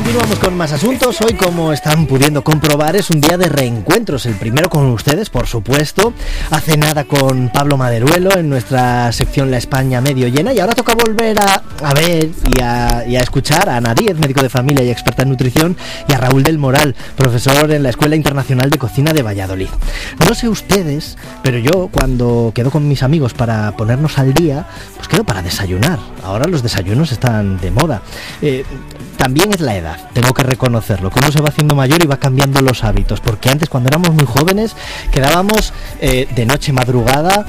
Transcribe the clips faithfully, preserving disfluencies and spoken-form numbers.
Continuamos con más asuntos. Hoy, como están pudiendo comprobar, es un día de reencuentros. El primero con ustedes, por supuesto. Hace nada con Pablo Maderuelo en nuestra sección La España medio llena. Y ahora toca volver a, a ver y a, y a escuchar a Ana Díez, médico de familia y experta en nutrición, y a Raúl del Moral, profesor en la Escuela Internacional de Cocina de Valladolid. No sé ustedes, pero yo cuando quedo con mis amigos para ponernos al día, pues quedo para desayunar. Ahora los desayunos están de moda. Eh, también es la edad, tengo que reconocerlo, que uno se va haciendo mayor y va cambiando los hábitos, porque antes, cuando éramos muy jóvenes, quedábamos eh, de noche, madrugada,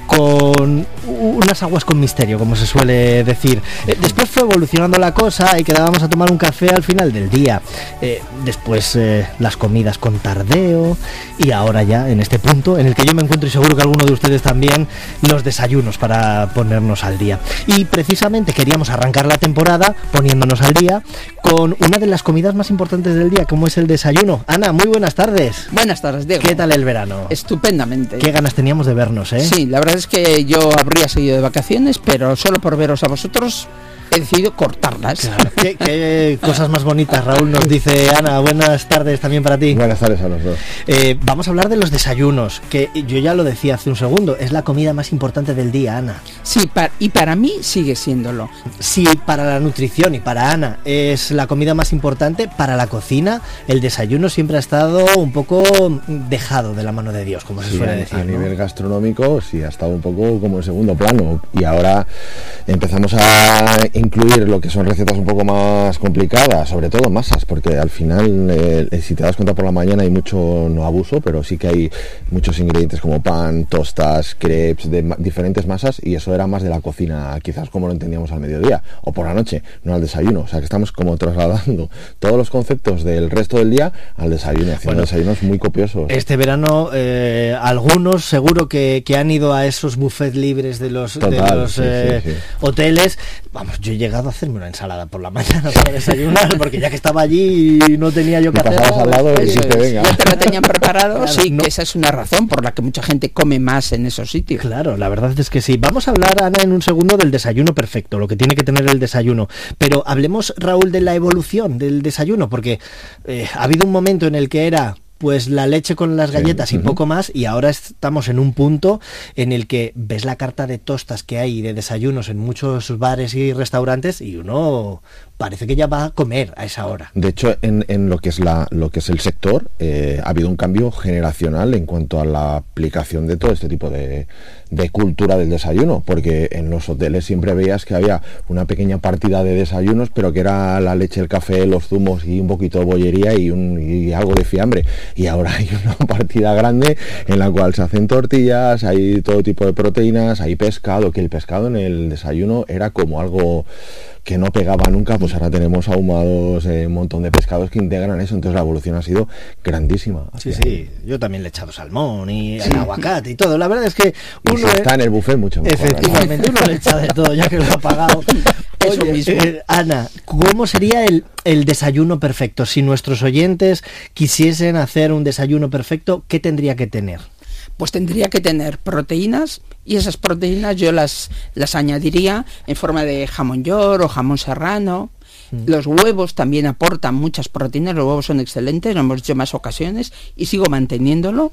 con unas aguas con misterio, como se suele decir. Eh, después fue evolucionando la cosa y quedábamos a tomar un café al final del día. Eh, después eh, las comidas con tardeo, y ahora ya en este punto en el que yo me encuentro, y seguro que alguno de ustedes también, los desayunos para ponernos al día. Y precisamente queríamos arrancar la temporada poniéndonos al día con una de las comidas más importantes del día, como es el desayuno. Ana, muy buenas tardes. Buenas tardes, Diego. ¿Qué tal el verano? Estupendamente. Qué ganas teníamos de vernos, ¿eh? Sí, la verdad es que yo habría seguido de vacaciones, pero solo por veros a vosotros he decidido cortarlas. Claro. ¿Qué, qué cosas más bonitas, Raúl, nos dice Ana? Buenas tardes también para ti. Buenas tardes a los dos. Eh, vamos a hablar de los desayunos, que yo ya lo decía hace un segundo, es la comida más importante del día, Ana. Sí, pa- y para mí sigue siéndolo. Sí, para la nutrición y para Ana es la comida más importante, para la cocina el desayuno siempre ha estado un poco dejado de la mano de Dios, como se Sí, suele a, decir, a ¿no? nivel gastronómico sí ha estado un poco como en segundo plano, y ahora empezamos a incluir lo que son recetas un poco más complicadas, sobre todo masas, porque al final eh, si te das cuenta, por la mañana hay mucho, no abuso, pero sí que hay muchos ingredientes como pan, tostas, crepes, de ma- diferentes masas, y eso era más de la cocina, quizás como lo entendíamos al mediodía o por la noche, no al desayuno. O sea que estamos como trasladando todos los conceptos del resto del día al desayuno, haciendo Bueno, desayunos muy copiosos. Este verano eh, algunos seguro que, que han ido a esos buffets libres de los, Total, de los sí, eh, sí, sí. hoteles. Vamos, yo he llegado a hacerme una ensalada por la mañana para desayunar, porque ya que estaba allí y no tenía yo que Y pasabas hacer al lado y Eso dijiste, es. venga. Ya te lo tenían preparado, Claro, sí, no. que esa es una razón por la que mucha gente come más en esos sitios. Claro, la verdad es que sí. Vamos a hablar, Ana, en un segundo del desayuno perfecto, lo que tiene que tener el desayuno. Pero hablemos, Raúl, de la evolución del desayuno, porque eh, ha habido un momento en el que era pues la leche con las galletas, sí, y uh-huh. poco más, y ahora estamos en un punto en el que ves la carta de tostas que hay de desayunos en muchos bares y restaurantes y uno parece que ya va a comer a esa hora. De hecho, en, en lo que es la lo que es el sector, eh, ha habido un cambio generacional en cuanto a la aplicación de todo este tipo de, de cultura del desayuno, porque en los hoteles siempre veías que había una pequeña partida de desayunos, pero que era la leche, el café, los zumos y un poquito de bollería y, un, y algo de fiambre. Y ahora hay una partida grande en la cual se hacen tortillas, hay todo tipo de proteínas, hay pescado, que el pescado en el desayuno era como algo que no pegaba nunca, pues ahora tenemos ahumados, eh, un montón de pescados que integran eso, entonces la evolución ha sido grandísima. Sí, sí, yo también le he echado salmón y sí. aguacate y todo, la verdad es que uno y si está en el buffet mucho mejor. Efectivamente, uno le echa de todo, ya que lo ha pagado. Eso Oye, mismo. Eh, Ana, ¿cómo sería el, el desayuno perfecto? Si nuestros oyentes quisiesen hacer un desayuno perfecto, ¿qué tendría que tener? Pues tendría que tener proteínas, y esas proteínas yo las, las añadiría en forma de jamón york o jamón serrano. Mm. Los huevos también aportan muchas proteínas, los huevos son excelentes, lo hemos dicho en más ocasiones, y sigo manteniéndolo.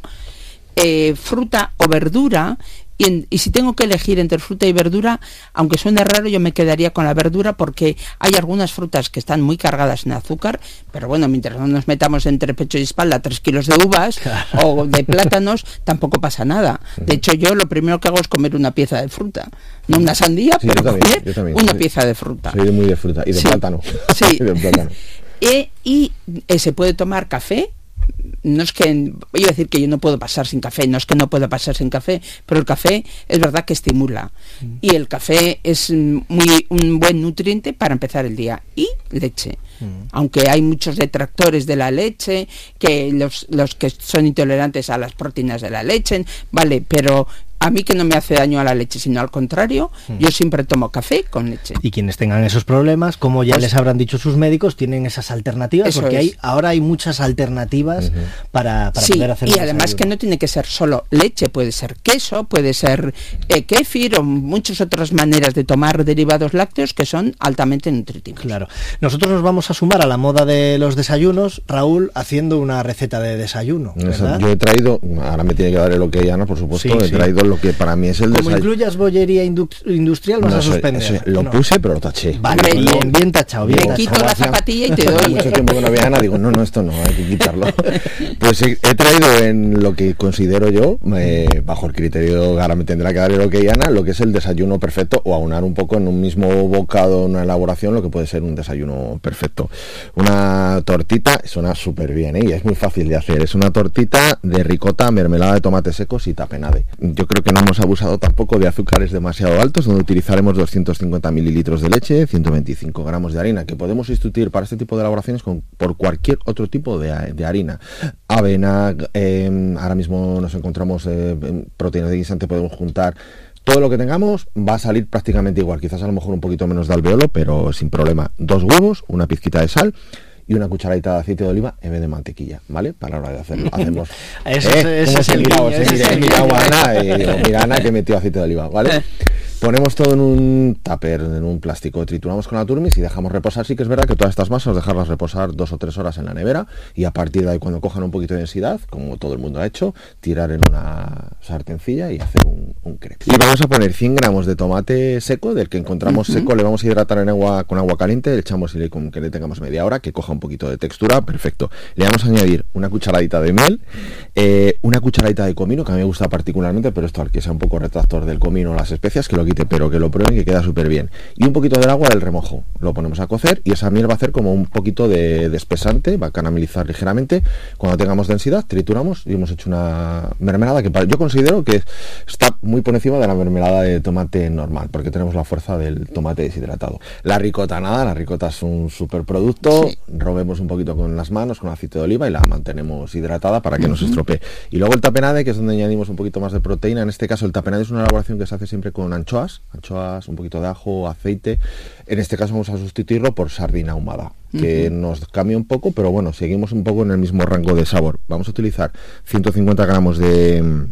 Eh, fruta o verdura, y, en, y si tengo que elegir entre fruta y verdura, aunque suene raro, yo me quedaría con la verdura, porque hay algunas frutas que están muy cargadas en azúcar, pero bueno, mientras no nos metamos entre pecho y espalda tres kilos de uvas, claro, o de plátanos, tampoco pasa nada. De hecho, yo lo primero que hago es comer una pieza de fruta, no una sandía, sí, pero también, comer también, una soy, pieza de fruta. Soy muy de fruta y de sí, plátano. Sí. de plátano. E, y eh, se puede tomar café. No es que, iba a decir que yo no puedo pasar sin café, no es que no pueda pasar sin café, pero el café es verdad que estimula, mm. y el café es muy un buen nutriente para empezar el día. Y leche, mm. aunque hay muchos detractores de la leche, que los, los que son intolerantes a las proteínas de la leche, vale, pero a mí que no me hace daño a la leche, sino al contrario, mm. yo siempre tomo café con leche. Y quienes tengan esos problemas, como ya pues, les habrán dicho sus médicos, tienen esas alternativas, porque hay, ahora hay muchas alternativas uh-huh. para, para sí, poder hacer. Y además desayuno. Que no tiene que ser solo leche, puede ser queso, puede ser eh, kéfir o muchas otras maneras de tomar derivados lácteos que son altamente nutritivos. Claro. Nosotros nos vamos vamos a sumar a la moda de los desayunos, Raúl, haciendo una receta de desayuno, ¿verdad? Yo he traído, ahora me tiene que dar el ok, Ana, por supuesto, sí, he sí. traído lo que para mí es el desayuno. Como incluyas bollería indu industrial, vas no, a suspender. Eso, eso, lo no. puse, pero lo taché. Vale, bien, bien, bien tachado, bien Te tachado. quito la zapatilla y te doy. Mucho tiempo que no había Ana, digo, no, no, esto no, hay que quitarlo. Pues he, he traído en lo que considero yo, eh, bajo el criterio, ahora me tendrá que dar el ok, Ana, lo que es el desayuno perfecto, o aunar un poco en un mismo bocado, una elaboración, lo que puede ser un desayuno perfecto. Una tortita, suena súper bien, ¿eh? Y es muy fácil de hacer. Es una tortita de ricota, mermelada de tomates secos y tapenade. Yo creo que no hemos abusado tampoco de azúcares demasiado altos, donde utilizaremos doscientos cincuenta mililitros de leche, ciento veinticinco gramos de harina, que podemos sustituir para este tipo de elaboraciones con, por cualquier otro tipo de, de harina. Avena, eh, ahora mismo nos encontramos eh, proteínas de guisante, podemos juntar. Todo lo que tengamos va a salir prácticamente igual, quizás a lo mejor un poquito menos de alveolo, pero sin problema. Dos huevos, una pizquita de sal y una cucharadita de aceite de oliva en vez de mantequilla, ¿vale? Para la hora de hacerlo. Hacemos... Ese, eh, ese es el mirado, ese es el mirado a Ana, y digo, mira Ana que metió aceite de oliva, ¿vale? Ponemos todo en un tupper, en un plástico, trituramos con la turmis y dejamos reposar. Sí que es verdad que todas estas masas dejarlas reposar dos o tres horas en la nevera y a partir de ahí, cuando cojan un poquito de densidad, como todo el mundo ha hecho, tirar en una sartencilla y hacer un, un crepe. Y vamos a poner cien gramos de tomate seco, del que encontramos uh-huh. seco, le vamos a hidratar en agua con agua caliente, le echamos y con que le tengamos media hora, que coja un poquito de textura, perfecto. Le vamos a añadir una cucharadita de miel, eh, una cucharadita de comino, que a mí me gusta particularmente, pero esto al que sea un poco retractor del comino o las especias, que lo quite, pero que lo prueben, que queda súper bien. Y un poquito del agua del remojo, lo ponemos a cocer y esa miel va a hacer como un poquito de, de espesante, va a caramelizar ligeramente. Cuando tengamos densidad, trituramos y hemos hecho una mermelada que yo considero que está muy por encima de la mermelada de tomate normal, porque tenemos la fuerza del tomate deshidratado. La ricota nada, la ricota es un superproducto, sí. Robemos un poquito con las manos, con aceite de oliva y la mantenemos hidratada para que uh-huh. no se estropee. Y luego el tapenade, que es donde añadimos un poquito más de proteína. En este caso el tapenade es una elaboración que se hace siempre con anchoas, anchoas, un poquito de ajo, aceite. En este caso vamos a sustituirlo por sardina ahumada, que uh-huh. nos cambia un poco, pero bueno, seguimos un poco en el mismo rango de sabor. Vamos a utilizar ciento cincuenta gramos de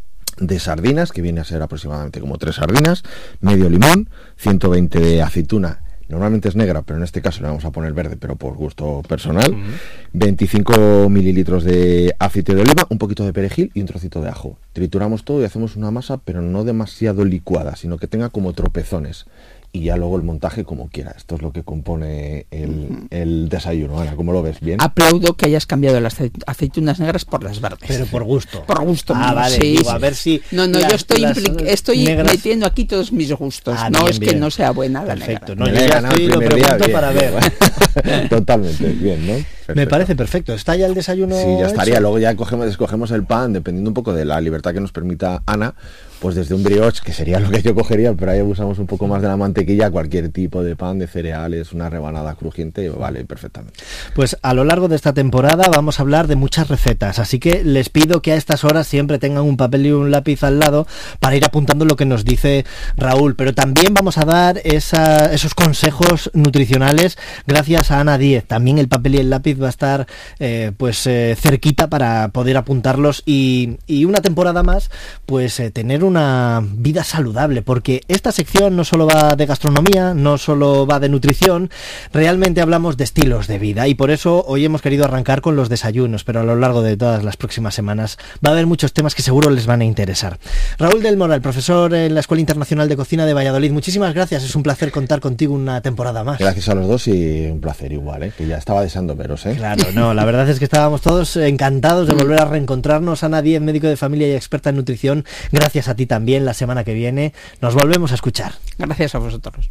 de sardinas, que viene a ser aproximadamente como tres sardinas, medio limón, ciento veinte de aceituna. Normalmente es negra, pero en este caso le vamos a poner verde, pero por gusto personal. Uh-huh. veinticinco mililitros de aceite de oliva, un poquito de perejil y un trocito de ajo. Trituramos todo y hacemos una masa, pero no demasiado licuada, sino que tenga como tropezones. Y ya luego el montaje como quiera. Esto es lo que compone el, uh-huh. el desayuno. Ana, ¿cómo lo ves? ¿Bien? Aplaudo que hayas cambiado las aceitunas negras por las verdes. Pero por gusto. Por gusto. Ah, mío, vale. Sí, Digo, sí. A ver si... No, no, las, yo estoy, estoy negras... metiendo aquí todos mis gustos. Ah, no bien, es bien. que no sea buena la perfecto. negra. No, yo ya estoy, lo pregunto día, para bien, ver. Bien. Totalmente, bien, ¿no? Perfecto. Me parece perfecto. ¿Está ya el desayuno? Sí, ya estaría. Hecho? Luego ya cogemos, escogemos el pan, dependiendo un poco de la libertad que nos permita Ana, pues desde un brioche, que sería lo que yo cogería, pero ahí usamos un poco más de la mantequilla, cualquier tipo de pan, de cereales, una rebanada crujiente, vale perfectamente. Pues a lo largo de esta temporada vamos a hablar de muchas recetas, así que les pido que a estas horas siempre tengan un papel y un lápiz al lado para ir apuntando lo que nos dice Raúl, pero también vamos a dar esa, esos consejos nutricionales gracias a Ana Díez. También el papel y el lápiz va a estar eh, pues eh, cerquita para poder apuntarlos y, y una temporada más pues eh, tener una vida saludable, porque esta sección no solo va de gastronomía, no solo va de nutrición, realmente hablamos de estilos de vida y por eso hoy hemos querido arrancar con los desayunos, pero a lo largo de todas las próximas semanas va a haber muchos temas que seguro les van a interesar. Raúl del Moral, profesor en la Escuela Internacional de Cocina de Valladolid, muchísimas gracias, es un placer contar contigo una temporada más. Gracias a los dos y un placer igual, ¿eh? Que ya estaba deseando veros, ¿eh? Claro, no, la verdad es que estábamos todos encantados de volver a reencontrarnos. Ana Díez, médico de familia y experta en nutrición, gracias a ti también. La semana que viene nos volvemos a escuchar. Gracias a vosotros.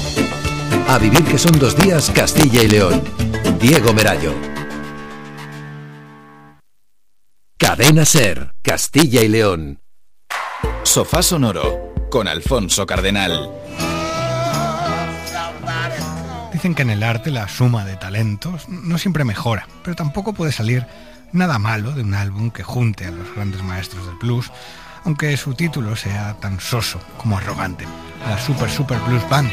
A vivir que son dos días, Castilla y León. Diego Merayo. Cadena SER, Castilla y León. Sofá Sonoro, con Alfonso Cardenal. Dicen que en el arte la suma de talentos no siempre mejora, pero tampoco puede salir nada malo de un álbum que junte a los grandes maestros del blues, aunque su título sea tan soso como arrogante, la Super Super Blues Band.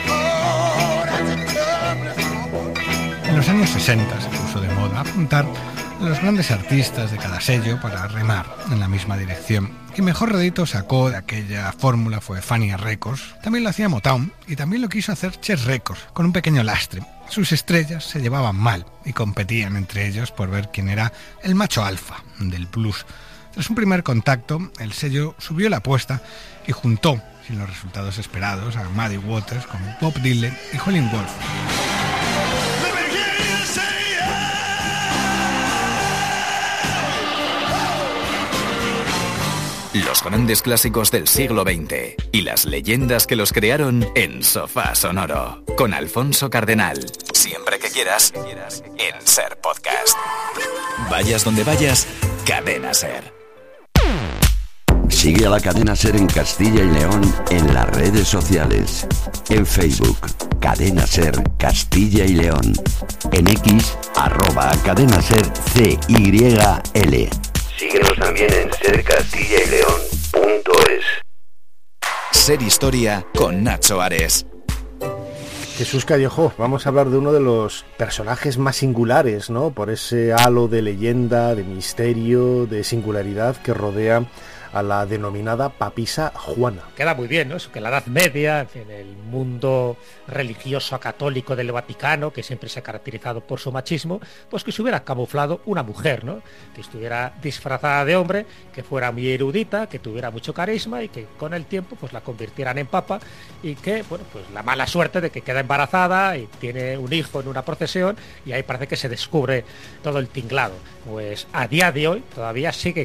En los años sesenta se puso de moda apuntar a los grandes artistas de cada sello para remar en la misma dirección. Y mejor rédito sacó de aquella fórmula fue Fania Records. También lo hacía Motown y también lo quiso hacer Chess Records, con un pequeño lastre. sus estrellas se llevaban mal y competían entre ellos por ver quién era el macho alfa del blues. Tras un primer contacto, el sello subió la apuesta y juntó, sin los resultados esperados, a Muddy Waters con Bob Dylan y Howlin' Wolf. Los grandes clásicos del siglo veinte y las leyendas que los crearon en Sofá Sonoro, con Alfonso Cardenal. Siempre que quieras, en Ser Podcast. Vayas donde vayas, Cadena Ser. Sigue a la Cadena Ser en Castilla y León en las redes sociales. En Facebook, Cadena Ser Castilla y León. En X, arroba Cadena Ser C Y L. Síguenos también en ser castilla y león punto es. Ser Historia con Nacho Ares. Jesús Callejo, vamos a hablar de uno de los personajes más singulares, ¿no? Por ese halo de leyenda, de misterio, de singularidad que rodea a la denominada papisa Juana. Queda muy bien, ¿no? Eso que en la Edad Media, en fin, el mundo religioso católico del Vaticano, que siempre se ha caracterizado por su machismo, pues que se hubiera camuflado una mujer, ¿no? Que estuviera disfrazada de hombre, que fuera muy erudita, que tuviera mucho carisma y que con el tiempo pues la convirtieran en papa y que, bueno, pues la mala suerte de que queda embarazada y tiene un hijo en una procesión y ahí parece que se descubre todo el tinglado. Pues a día de hoy todavía sigue